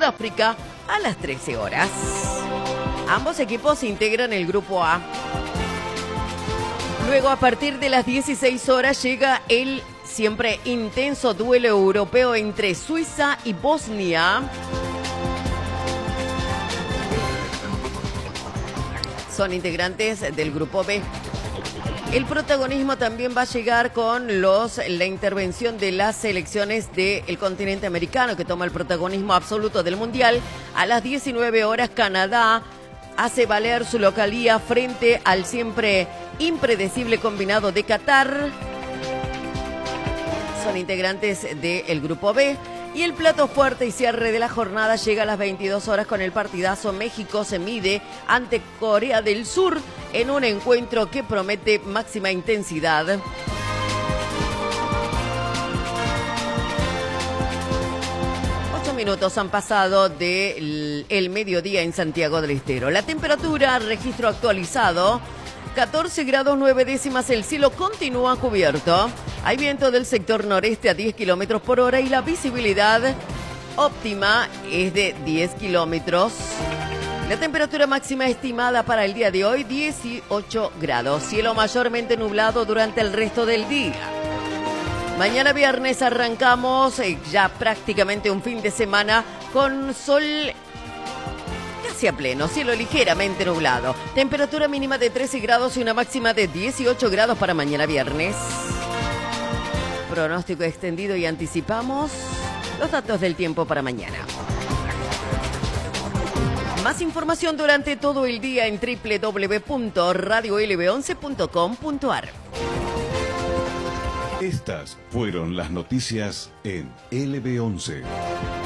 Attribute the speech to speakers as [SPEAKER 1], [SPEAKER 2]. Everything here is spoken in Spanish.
[SPEAKER 1] Sudáfrica a las 13 horas. Ambos equipos integran el grupo A. Luego, a partir de las 16 horas, llega el siempre intenso duelo europeo entre Suiza y Bosnia. Son integrantes del grupo B. El protagonismo también va a llegar con la intervención de las selecciones del continente americano, que toma el protagonismo absoluto del Mundial. A las 19 horas, Canadá hace valer su localía frente al siempre impredecible combinado de Qatar. Son integrantes del grupo B. Y el plato fuerte y cierre de la jornada llega a las 22 horas con el partidazo. México se mide ante Corea del Sur en un encuentro que promete máxima intensidad. Minutos han pasado del mediodía en Santiago del Estero. La temperatura, registro actualizado, 14 grados 9 décimas, el cielo continúa cubierto. Hay viento del sector noreste a 10 kilómetros por hora y la visibilidad óptima es de 10 kilómetros. La temperatura máxima estimada para el día de hoy, 18 grados. Cielo mayormente nublado durante el resto del día. Mañana viernes arrancamos ya prácticamente un fin de semana con sol casi a pleno, cielo ligeramente nublado. Temperatura mínima de 13 grados y una máxima de 18 grados para mañana viernes. Pronóstico extendido y anticipamos los datos del tiempo para mañana. Más información durante todo el día en www.radiolb11.com.ar.
[SPEAKER 2] Estas fueron las noticias en LB11.